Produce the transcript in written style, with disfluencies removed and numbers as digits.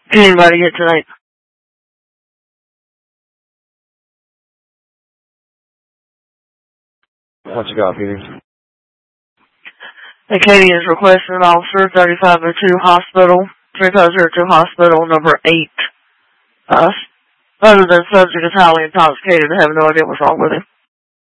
Can anybody get tonight? What you got, Peter? Katie is requesting officer 3502 hospital, 3502 hospital number 8. Other than subject is highly intoxicated, I have no idea what's wrong with him.